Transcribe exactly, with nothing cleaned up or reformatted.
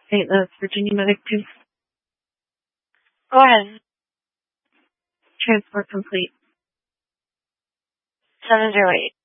Saint Louis, Virginia Medic two. Go ahead. Transport complete. seven zero eight.